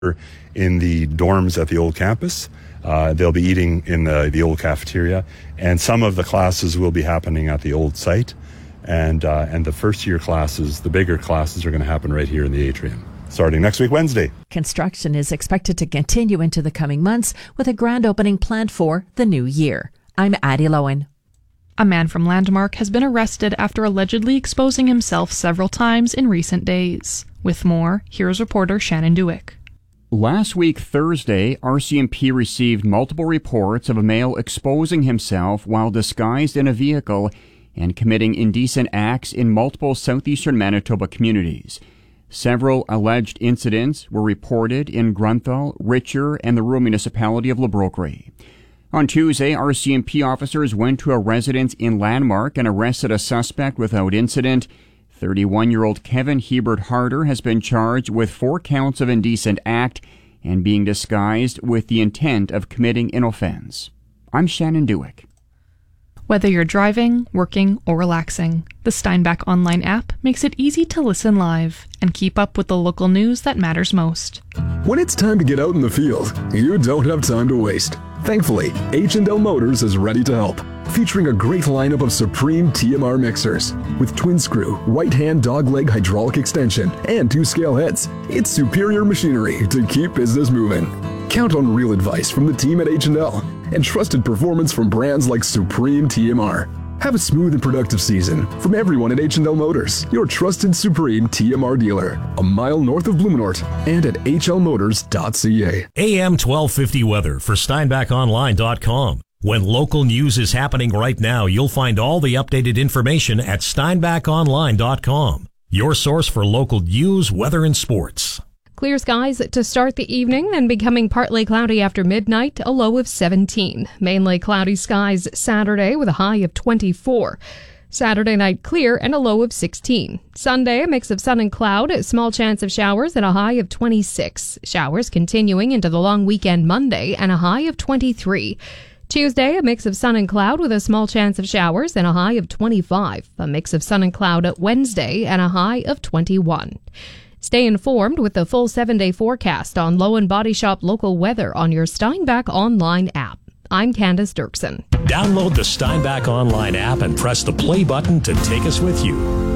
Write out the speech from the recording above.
in the dorms at the old campus. They'll be eating in the old cafeteria, and some of the classes will be happening at the old site, and the first year classes, the bigger classes, are going to happen right here in the atrium, starting next week, Wednesday. Construction is expected to continue into the coming months, with a grand opening planned for the new year. I'm Addie Lowen. A man from Landmark has been arrested after allegedly exposing himself several times in recent days. With more, here's reporter Shannon Dewick. Last week, Thursday, RCMP received multiple reports of a male exposing himself while disguised in a vehicle and committing indecent acts in multiple southeastern Manitoba communities. Several alleged incidents were reported in Grunthal, Richer, and the rural municipality of Lebrokery. On Tuesday, RCMP officers went to a residence in Landmark and arrested a suspect without incident. 31-year-old Kevin Hebert Harder has been charged with 4 counts of indecent act and being disguised with the intent of committing an offense. I'm Shannon Dewick. Whether you're driving, working, or relaxing, the Steinbach Online app makes it easy to listen live and keep up with the local news that matters most. When it's time to get out in the field, you don't have time to waste. Thankfully, H&L Motors is ready to help, featuring a great lineup of Supreme TMR mixers with twin screw, right-hand dogleg hydraulic extension, and 2 scale heads. It's superior machinery to keep business moving. Count on real advice from the team at H&L and trusted performance from brands like Supreme TMR. Have a smooth and productive season from everyone at H&L Motors, your trusted Supreme TMR dealer, a mile north of Blumenort and at hlmotors.ca. AM 1250 weather for SteinbachOnline.com. When local news is happening right now, you'll find all the updated information at SteinbachOnline.com, your source for local news, weather, and sports. Clear skies to start the evening, then becoming partly cloudy after midnight, a low of 17. Mainly cloudy skies Saturday with a high of 24. Saturday night clear and a low of 16. Sunday, a mix of sun and cloud, a small chance of showers and a high of 26. Showers continuing into the long weekend Monday and a high of 23. Tuesday, a mix of sun and cloud with a small chance of showers and a high of 25. A mix of sun and cloud at Wednesday and a high of 21. Stay informed with the full 7-day forecast on Low & Body Shop local weather on your Steinbach Online app. I'm Candace Dirksen. Download the Steinbach Online app and press the play button to take us with you.